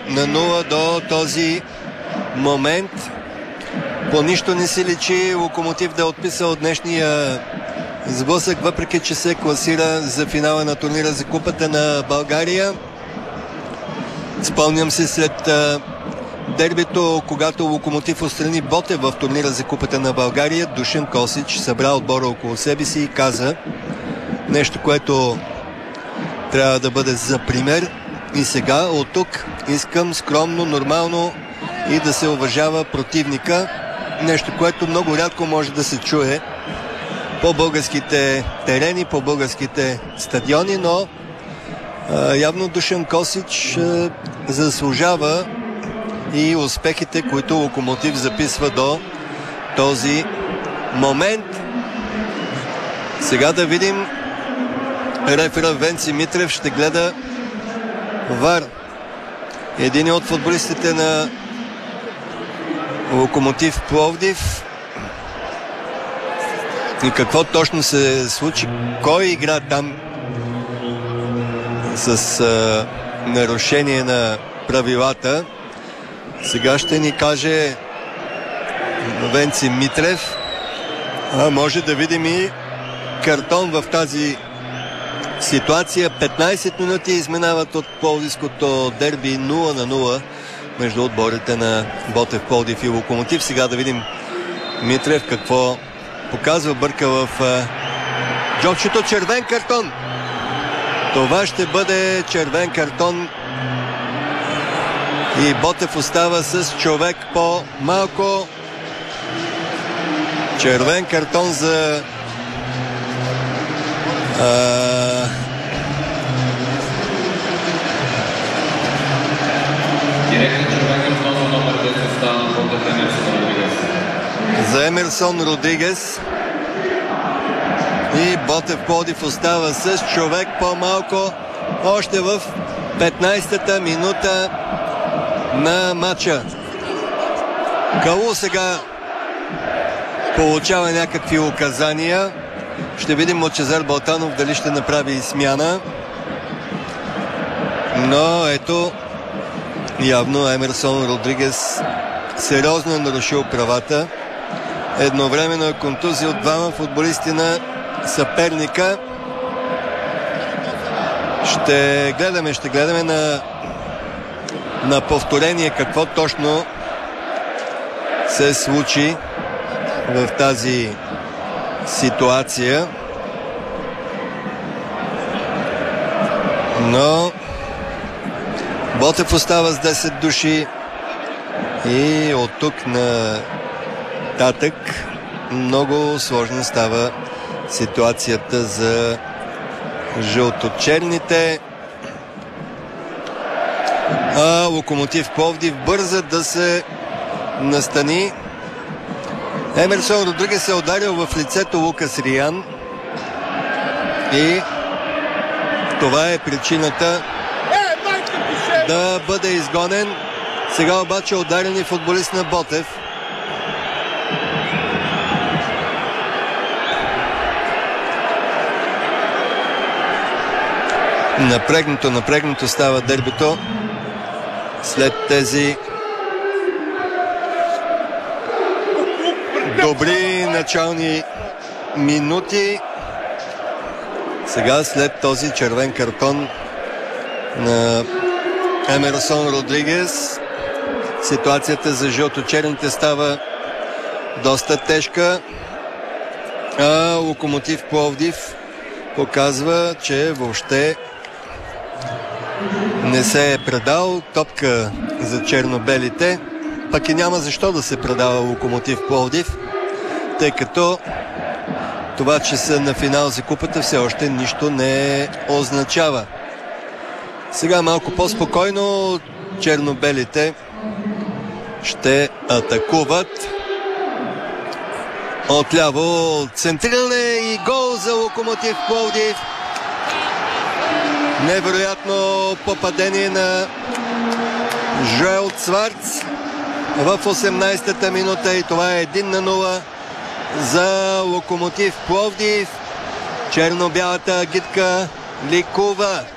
на 0 до този момент. По нищо не си личи Локомотив да е отписал днешния сблъсък, въпреки че се класира за финала на турнира за Купата на България. Спомням се след дербито, когато Локомотив отстрани Ботев в турнира за Купата на България, Душан Косич събра отбора около себе си и каза нещо, което трябва да бъде за пример. И сега от тук искам скромно, нормално и да се уважава противника. Нещо, което много рядко може да се чуе по българските терени, по българските стадиони, но явно Душан Косич заслужава и успехите, които Локомотив записва до този момент. Сега да видим, рефера Венци Митрев ще гледа ВАР. Един от футболистите на Локомотив Пловдив. И какво точно се случи? Кой игра там с нарушение на правилата? Сега ще ни каже Венци Митрев. Може да видим и картон в тази ситуация. 15 минути изминават от пловдивското дерби 0-0 между отборите на Ботев Пловдив и Локомотив. Сега да видим Митрев какво показва. Бърка в джобчето. Червен картон. Това ще бъде червен картон. И Ботев остава с човек по-малко. Червен картон за за Емерсон Родригес. И Ботев Пловдив остава с човек по-малко още в 15-та минута на матча. Калу сега получава някакви указания. Ще видим от Чезар Балтанов дали ще направи смяна. Но ето, явно Емерсон Родригес сериозно е нарушил правата. Едновременно е контузия от двама футболисти на съперника. Ще гледаме на повторение какво точно се случи в тази ситуация. Но Ботев остава с 10 души и от тук нататък много сложна става ситуацията за жълточерните. Локомотив Пловдив бърза да се настани. Емерсон Родригес се е ударил в лицето Лукас Риан и това е причината да бъде изгонен. Сега обаче ударен футболист на Ботев. Напрегнато става дербито след тези добри начални минути. Сега след този червен картон на Емерсон Родригес, ситуацията за жълточерните става доста тежка. Локомотив Пловдив показва, че въобще не се е предал. Топка за черно-белите. Пък и няма защо да се предава Локомотив Пловдив, тъй като това, че са на финал за купата, все още нищо не означава. Сега малко по-спокойно черно-белите ще атакуват. Отляво центриране и гол за Локомотив Пловдив. Невероятно попадение на Жоел Цварц в 18-та минута и това е 1-0 за Локомотив Пловдив. Черно-бялата агитка ликува.